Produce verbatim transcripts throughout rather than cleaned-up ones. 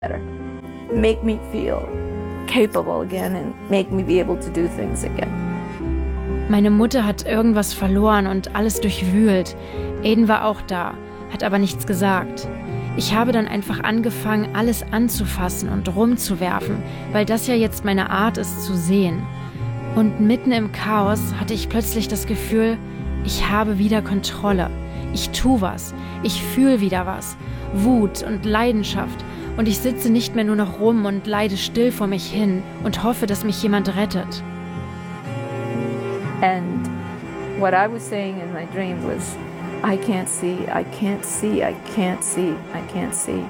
better. Make me feel capable again and make me be able to do things again. Meine Mutter hat irgendwas verloren und alles durchwühlt. Aiden war auch da, hat aber nichts gesagt. Ich habe dann einfach angefangen, alles anzufassen und rumzuwerfen, weil das ja jetzt meine Art ist zu sehen. Und mitten im Chaos hatte ich plötzlich das Gefühl, ich habe wieder Kontrolle. Ich tue was, ich fühle wieder was. Wut und Leidenschaft. Und ich sitze nicht mehr nur noch rum und leide still vor mich hin und hoffe, dass mich jemand rettet. And what I was saying in my dream was, I can't see, I can't see, I can't see, I can't see.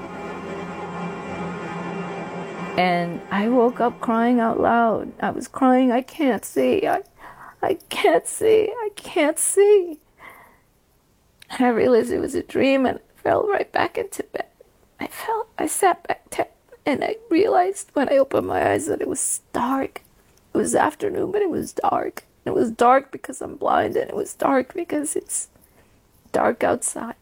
And I woke up crying out loud. I was crying, I can't see, I, I can't see, I can't see. And I realized it was a dream and I fell right back into bed. I felt, I sat back down and I realized when I opened my eyes that it was dark. It was afternoon, but it was dark. It was dark because I'm blind and it was dark because it's dark outside.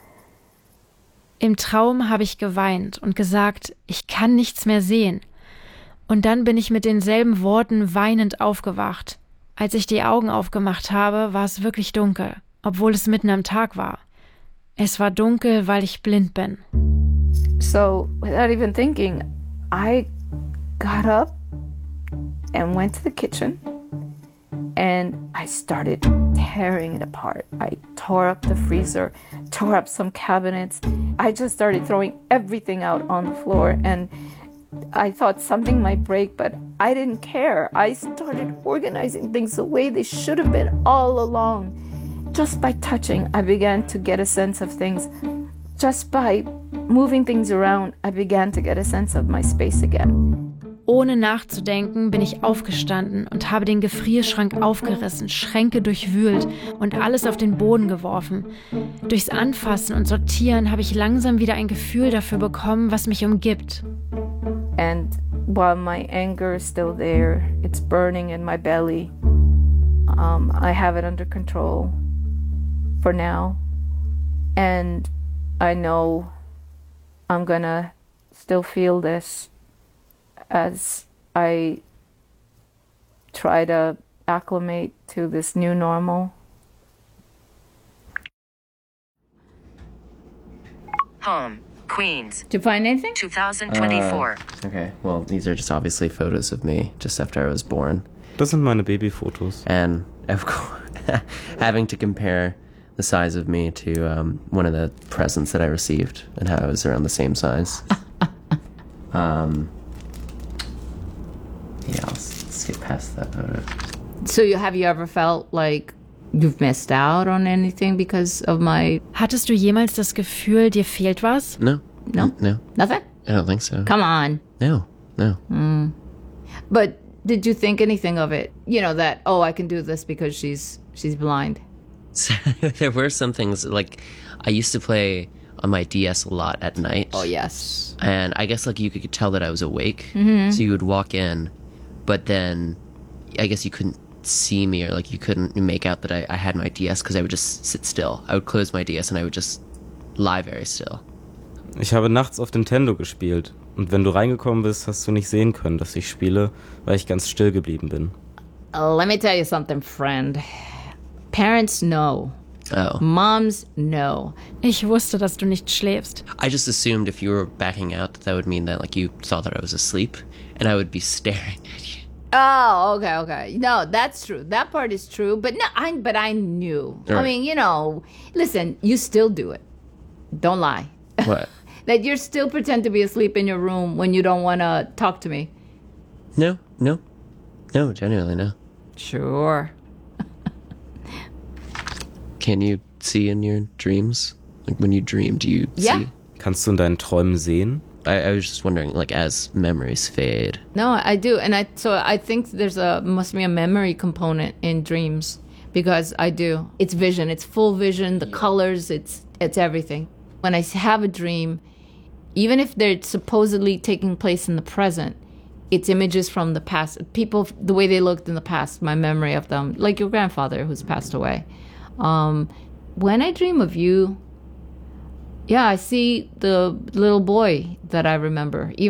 Im Traum habe ich geweint und gesagt, ich kann nichts mehr sehen. Und dann bin ich mit denselben Worten weinend aufgewacht. Als ich die Augen aufgemacht habe, war es wirklich dunkel, obwohl es mitten am Tag war. Es war dunkel, weil ich blind bin. So, without even thinking, I got up and went to the kitchen and I started tearing it apart. I tore up the freezer, tore up some cabinets. I just started throwing everything out on the floor and I thought something might break, but I didn't care. I started organizing things the way they should have been all along. Just by touching, I began to get a sense of things. Just by moving things around, I began to get a sense of my space again. Ohne nachzudenken bin ich aufgestanden und habe den Gefrierschrank aufgerissen, Schränke durchwühlt und alles auf den Boden geworfen. Durchs Anfassen und Sortieren habe ich langsam wieder ein Gefühl dafür bekommen, was mich umgibt. And while my anger is still there, it's burning in my belly. Um, I have it under control for now. And I know I'm gonna still feel this as I try to acclimate to this new normal. Home, Queens. Did you find anything? twenty twenty-four. Uh, okay, well, these are just obviously photos of me just after I was born. Das sind meine Babyfotos. And of course, having to compare the size of me to um, one of the presents that I received and how I was around the same size. um, yeah, let's, let's get past that photo. So you, have you ever felt like you've missed out on anything because of my... Hattest du jemals das Gefühl, dir fehlt was? No. No? No. Nothing? I don't think so. Come on. No, no. Mm. But did you think anything of it? You know, that, oh, I can do this because she's she's blind. So, there were some things, like, I used to play on my D S a lot at night. Oh, yes. And I guess, like, you could tell that I was awake. Mm-hmm. So you would walk in, but then I guess you couldn't see me, or, like, you couldn't make out that I, I had my D S because I would just sit still. I would close my D S and I would just lie very still. Ich habe nachts auf Nintendo gespielt. Und wenn du reingekommen bist, hast du nicht sehen können, dass ich spiele, weil ich ganz still geblieben bin. Uh, let me tell you something, friend. Parents know. Oh. Moms know. Ich wusste, dass du nicht schläfst. I just assumed if you were backing out, that would mean that, like, you saw that I was asleep, and I would be staring at you. Oh, okay, okay. No, that's true. That part is true. But no, I. But I knew. Right. I mean, you know, listen, you still do it. Don't lie. What? That you're still pretend to be asleep in your room when you don't want to talk to me. No, no. No, genuinely, no. Sure. Can you see in your dreams? Like, when you dream, do you Yeah. see? Kannst du in deinen Träumen sehen? I, I was just wondering, like, as memories fade. No, I do. And I so I think there's a must be a memory component in dreams because I do. It's vision, it's full vision, the colors, it's it's everything. When I have a dream, even if they're supposedly taking place in the present, it's images from the past. People, the way they looked in the past, my memory of them, like your grandfather who's passed away. Um, when I dream of you, Yeah, I see the little boy that I remember. Even